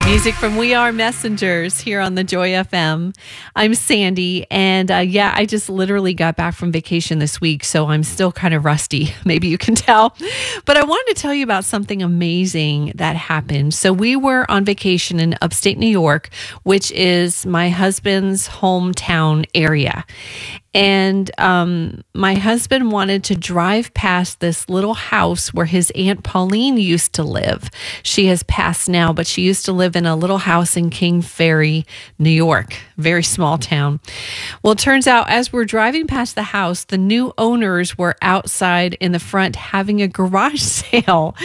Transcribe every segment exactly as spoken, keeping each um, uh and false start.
Music from We Are Messengers here on the Joy F M. I'm Sandy, and uh, yeah, I just literally got back from vacation this week, so I'm still kind of rusty. Maybe you can tell. But I wanted to tell you about something amazing that happened. So we were on vacation in upstate New York, which is my husband's hometown area. And um, my husband wanted to drive past this little house where his Aunt Pauline used to live. She has passed now, but she used to live in a little house in King Ferry, New York, very small town. Well, it turns out as we're driving past the house, the new owners were outside in the front having a garage sale.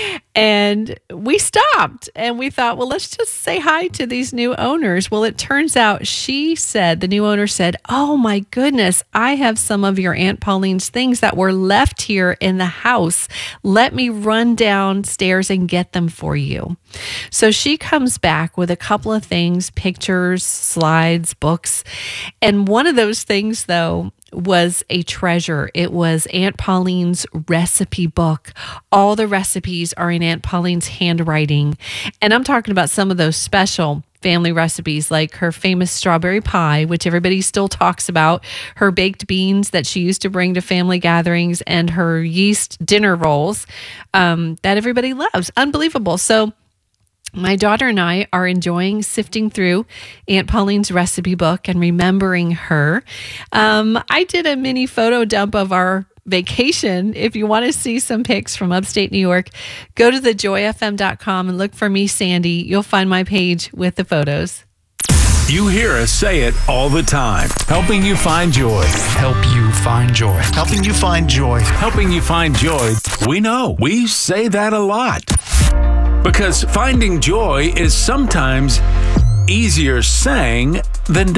And we stopped and we thought, well, let's just say hi to these new owners. Well, it turns out she said, the new owner said, oh my goodness, I have some of your Aunt Pauline's things that were left here in the house. Let me run downstairs and get them for you. So she comes back with a couple of things, pictures, slides, books. And one of those things, though, was a treasure. It was Aunt Pauline's recipe book. All the recipes are in Aunt Pauline's handwriting. And I'm talking about some of those special family recipes, like her famous strawberry pie, which everybody still talks about, her baked beans that she used to bring to family gatherings, and her yeast dinner rolls um, that everybody loves. Unbelievable. So my daughter and I are enjoying sifting through Aunt Pauline's recipe book and remembering her. Um, I did a mini photo dump of our vacation. If you want to see some pics from upstate New York, go to the joy f m dot com and look for me, Sandy. You'll find my page with the photos. You hear us say it all the time. Helping you find joy. Help you find joy. Helping you find joy. Helping you find joy. We know. We say that a lot. Because finding joy is sometimes easier saying than done.